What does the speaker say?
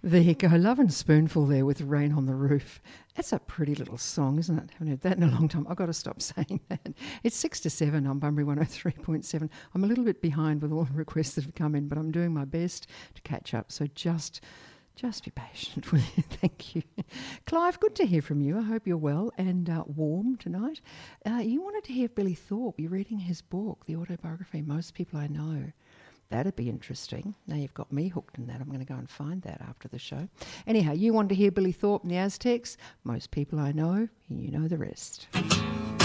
There you go, Love and Spoonful there with Rain on the Roof. That's a pretty little song, isn't it? I haven't heard that in a long time. I've got to stop saying that. It's 6 to 7 on Bunbury 103.7. I'm a little bit behind with all the requests that have come in, but I'm doing my best to catch up. So just be patient with you. Thank you. Clive, good to hear from you. I hope you're well and warm tonight. You wanted to hear Billy Thorpe. You're reading his book, the autobiography, Most People I Know. That'd be interesting. Now you've got me hooked in that. I'm going to go and find that after the show. Anyhow, you wanted to hear Billy Thorpe and the Aztecs. Most People I Know, and you know the rest.